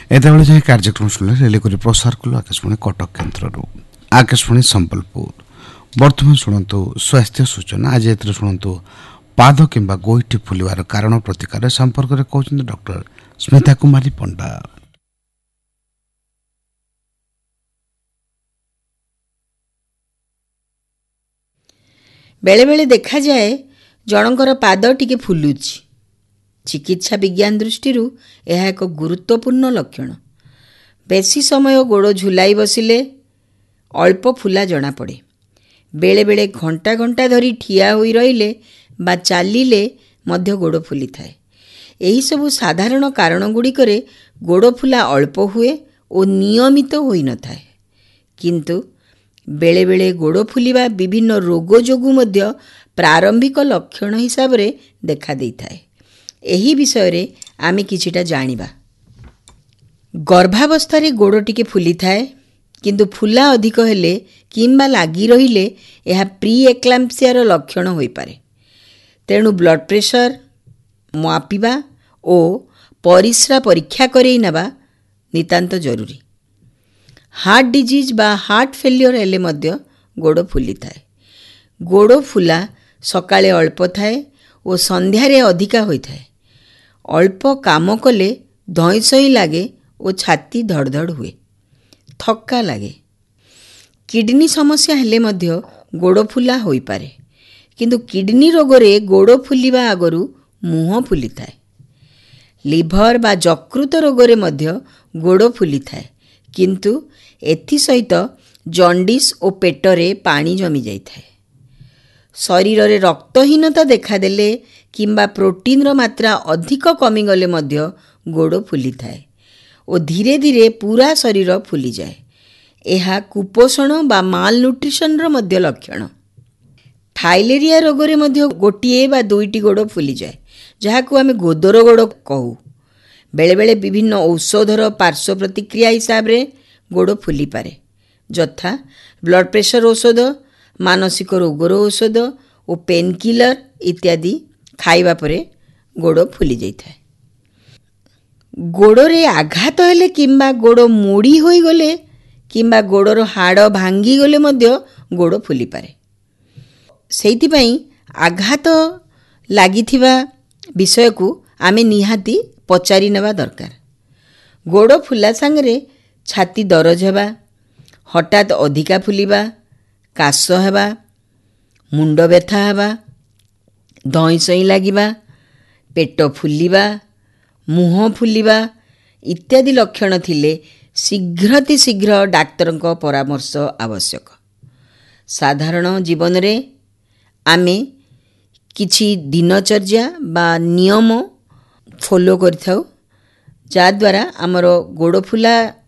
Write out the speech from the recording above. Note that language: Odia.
ଏତେବେଳେ ଯାଏ କାର୍ଯ୍ୟକ୍ରମ ଶୁଣିଲେ ରେଲିକରି ପ୍ରସାର କଲୁ ଆକାଶବାଣୀ କଟକ କେନ୍ଦ୍ରରୁ। ଆକାଶବାଣୀ ସମ୍ବଲପୁର। ବର୍ତ୍ତମାନ ଶୁଣନ୍ତୁ ସ୍ୱାସ୍ଥ୍ୟ ସୂଚନା। ଆଜି ଏଥିରେ ଶୁଣନ୍ତୁ ପାଦ କିମ୍ବା ଗୋଇଠି ଫୁଲିବାର କାରଣ ପ୍ରତିକାର ସମ୍ପର୍କରେ କହୁଛନ୍ତି ଡକ୍ଟର ସ୍ମିତା କୁମାରୀ ପଣ୍ଡା। ବେଳେବେଳେ ଦେଖାଯାଏ ଜଣଙ୍କର ପାଦ ଟିକେ ଫୁଲୁଛି। ଚିକିତ୍ସା ବିଜ୍ଞାନ ଦୃଷ୍ଟିରୁ ଏହା ଏକ ଗୁରୁତ୍ୱପୂର୍ଣ୍ଣ ଲକ୍ଷଣ। ବେଶୀ ସମୟ ଗୋଡ଼ ଝୁଲାଇ ବସିଲେ ଅଳ୍ପ ଫୁଲା ଜଣାପଡ଼େ। ବେଳେବେଳେ ଘଣ୍ଟା ଘଣ୍ଟା ଧରି ଠିଆ ହୋଇ ରହିଲେ ବା ଚାଲିଲେ ମଧ୍ୟ ଗୋଡ଼ ଫୁଲିଥାଏ। ଏହିସବୁ ସାଧାରଣ କାରଣଗୁଡ଼ିକରେ ଗୋଡ଼ ଫୁଲା ଅଳ୍ପ ହୁଏ ଓ ନିୟମିତ ହୋଇନଥାଏ। କିନ୍ତୁ ବେଳେବେଳେ ଗୋଡ଼ ଫୁଲିବା ବିଭିନ୍ନ ରୋଗ ଯୋଗୁଁ ମଧ୍ୟ ପ୍ରାରମ୍ଭିକ ଲକ୍ଷଣ ହିସାବରେ ଦେଖାଦେଇଥାଏ। ଏହି ବିଷୟରେ ଆମେ କିଛିଟା ଜାଣିବା। ଗର୍ଭାବସ୍ଥାରେ ଗୋଡ଼ ଟିକେ ଫୁଲିଥାଏ, କିନ୍ତୁ ଫୁଲା ଅଧିକ ହେଲେ କିମ୍ବା ଲାଗି ରହିଲେ ଏହା ପ୍ରି ଏକ୍ଲାମ୍ପସିଆର ଲକ୍ଷଣ ହୋଇପାରେ। ତେଣୁ ବ୍ଲଡ଼ ପ୍ରେସର ମାପିବା ଓ ପରିସ୍ରା ପରୀକ୍ଷା କରାଇ ନେବା ନିତାନ୍ତ ଜରୁରୀ। ହାର୍ଟ ଡିଜିଜ୍ ବା ହାର୍ଟ ଫେଲିୟର ହେଲେ ମଧ୍ୟ ଗୋଡ଼ ଫୁଲିଥାଏ। ଗୋଡ଼ ଫୁଲା ସକାଳେ ଅଳ୍ପ ଥାଏ ଓ ସନ୍ଧ୍ୟାରେ ଅଧିକା ହୋଇଥାଏ। ଅଳ୍ପ କାମ କଲେ ଧଇଁ ସଇଁ ଲାଗେ ଓ ଛାତି ଧଡ଼ ଧଡ଼ ହୁଏ। ଥକ୍କା ଲାଗେ। କିଡ଼ନୀ ସମସ୍ୟା ହେଲେ ମଧ୍ୟ ଗୋଡ଼ ଫୁଲା ହୋଇପାରେ। କିନ୍ତୁ କିଡ଼ନୀ ରୋଗରେ ଗୋଡ଼ ଫୁଲିବା ଆଗରୁ ମୁହଁ ଫୁଲିଥାଏ। ଲିଭର ବା ଯକୃତ ରୋଗରେ ମଧ୍ୟ ଗୋଡ଼ ଫୁଲିଥାଏ, କିନ୍ତୁ ଏଥିସହିତ ଜଣ୍ଡିସ୍ ଓ ପେଟରେ ପାଣି ଜମିଯାଇଥାଏ। ଶରୀରରେ ରକ୍ତହୀନତା ଦେଖାଦେଲେ କିମ୍ବା ପ୍ରୋଟିନ୍ର ମାତ୍ରା ଅଧିକ କମିଗଲେ ମଧ୍ୟ ଗୋଡ଼ ଫୁଲିଥାଏ ଓ ଧୀରେ ଧୀରେ ପୁରା ଶରୀର ଫୁଲିଯାଏ। ଏହା କୁପୋଷଣ ବା ମାଲନ୍ୟୁଟ୍ରିସନ୍ର ମଧ୍ୟ ଲକ୍ଷଣ। ଥାଇଲେରିଆ ରୋଗରେ ମଧ୍ୟ ଗୋଟିଏ ବା ଦୁଇଟି ଗୋଡ଼ ଫୁଲିଯାଏ, ଯାହାକୁ ଆମେ ଗୋଦର ଗୋଡ଼ କହୁ। ବେଳେବେଳେ ବିଭିନ୍ନ ଔଷଧର ପାର୍ଶ୍ୱ ପ୍ରତିକ୍ରିୟା ହିସାବରେ ଗୋଡ଼ ଫୁଲିପାରେ, ଯଥା ବ୍ଲଡ଼ ପ୍ରେସର ଔଷଧ, ମାନସିକ ରୋଗର ଔଷଧ ଓ ପେନ୍କିଲର ଇତ୍ୟାଦି ଖାଇବା ପରେ ଗୋଡ଼ ଫୁଲିଯାଇଥାଏ। ଗୋଡ଼ରେ ଆଘାତ ହେଲେ କିମ୍ବା ଗୋଡ଼ ମୋଡ଼ି ହୋଇଗଲେ କିମ୍ବା ଗୋଡ଼ର ହାଡ଼ ଭାଙ୍ଗିଗଲେ ମଧ୍ୟ ଗୋଡ଼ ଫୁଲିପାରେ। ସେଇଥିପାଇଁ ଆଘାତ ଲାଗିଥିବା ବିଷୟକୁ ଆମେ ନିହାତି ପଚାରି ନେବା ଦରକାର। ଗୋଡ଼ ଫୁଲା ସାଙ୍ଗରେ ଛାତି ଦରଜ ହେବା, ହଠାତ୍ ଅଧିକା ଫୁଲିବା, କାଶ ହେବା, ମୁଣ୍ଡ ବ୍ୟଥା ହେବା, ଧଇଁ ସଇଁ ଲାଗିବା, ପେଟ ଫୁଲିବା, ମୁହଁ ଫୁଲିବା ଇତ୍ୟାଦି ଲକ୍ଷଣ ଥିଲେ ଶୀଘ୍ର ଡାକ୍ତରଙ୍କ ପରାମର୍ଶ ଆବଶ୍ୟକ। ସାଧାରଣ ଜୀବନରେ ଆମେ କିଛି ଦିନଚର୍ଯ୍ୟା ବା ନିୟମ ଫଲୋ କରିଥାଉ, ଯାହାଦ୍ୱାରା ଆମର ଗୋଡ଼ ଫୁଲା